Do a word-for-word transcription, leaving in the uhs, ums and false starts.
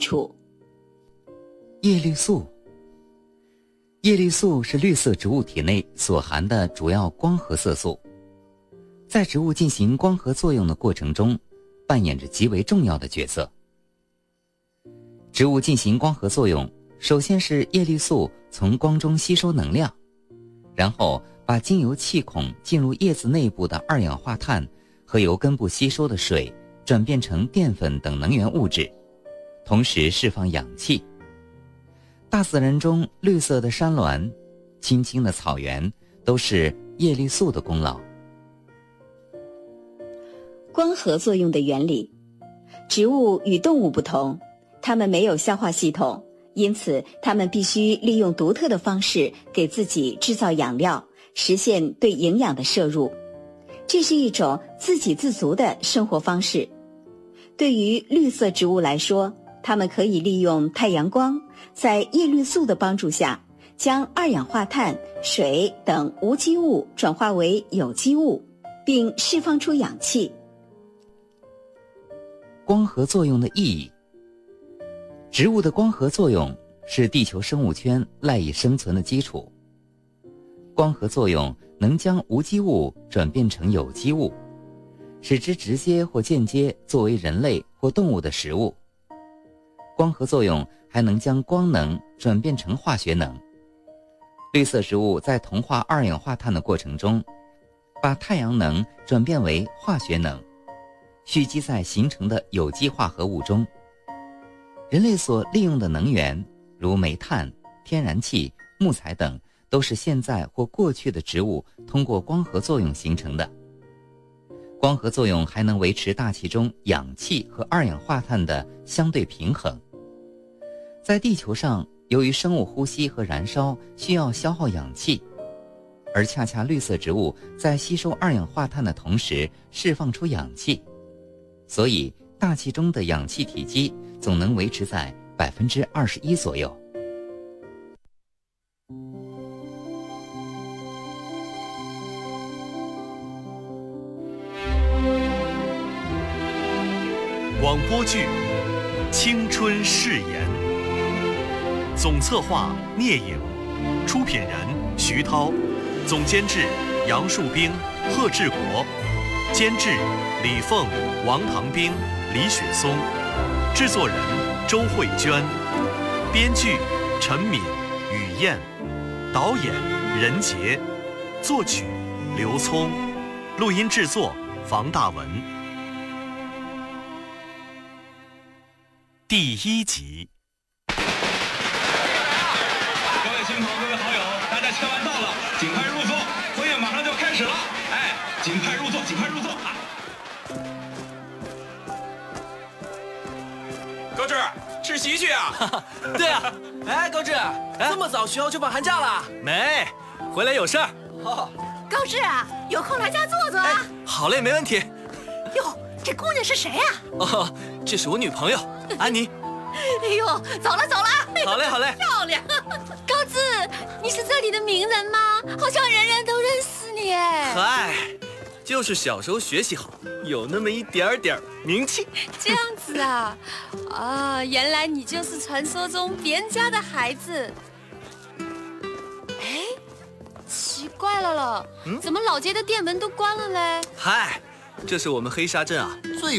处。 叶绿素。叶绿素是绿色植物体内所含的主要光合色素，在植物进行光合作用的过程中，扮演着极为重要的角色。植物进行光合作用，首先是叶绿素从光中吸收能量，然后把经由气孔进入叶子内部的二氧化碳和由根部吸收的水转变成淀粉等能源物质，同时释放氧气。大自然中绿色的山峦、青青的草原都是叶绿素的功劳。 光合作用的原理。植物与动物不同，它们没有消化系统，因此它们必须利用独特的方式给自己制造养料，实现对营养的摄入。这是一种自给自足的生活方式。对于绿色植物来说，它们可以利用太阳光，在叶绿素的帮助下，将二氧化碳、水等无机物转化为有机物，并释放出氧气。 光合作用的意义。植物的光合作用是地球生物圈赖以生存的基础。光合作用能将无机物转变成有机物，使之直接或间接作为人类或动物的食物。光合作用还能将光能转变成化学能。绿色植物在同化二氧化碳的过程中，把太阳能转变为化学能，蓄积在形成的有机化合物中。人类所利用的能源，如煤炭、天然气、木材等，都是现在或过去的植物通过光合作用形成的。光合作用还能维持大气中氧气和二氧化碳的相对平衡。在地球上，由于生物呼吸和燃烧需要消耗氧气，而恰恰绿色植物在吸收二氧化碳的同时释放出氧气，所以大气中的氧气体积总能维持在百分之二十一左右。 广播剧《青春誓言》，总策划聂颖，出品人徐涛，总监制杨树兵、贺志国，监制李凤、王唐兵、李雪松，制作人周慧娟，编剧陈敏、雨燕，导演任杰，作曲刘聪，录音制作房大文。第一集。 各位亲朋、各位好友，大家千万到了，尽快入座，婚宴马上就开始了。哎，尽快入座，尽快入座啊！ 高志，吃席去啊？ 对啊。哎，高志，这么早学校就放寒假了？ 没，回来有事儿。 哦， 高志啊，有空来家坐坐啊。 哎，好嘞，没问题。 哟，这姑娘是谁呀？ 哦，这是我女朋友安妮。 哎呦，走了走了。 好嘞好嘞。 漂亮。高志，你是这里的名人吗？好像人人都认识你哎。 嗨，就是小时候学习好，有那么一点点名气。 这样子啊，啊，原来你就是传说中别人家的孩子。哎，奇怪了了，嗯、怎么老街的店门都关了嘞？ 嗨，这是我们黑沙镇啊最有